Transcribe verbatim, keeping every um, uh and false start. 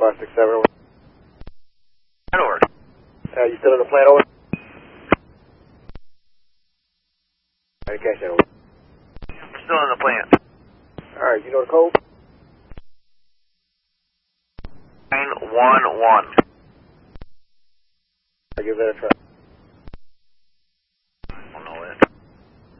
five six seven. Over. Uh, you still in the plant, over? Alright, catch that, over. I'm still in the plant. Alright, you know the code? nine one one. I'll give that a try.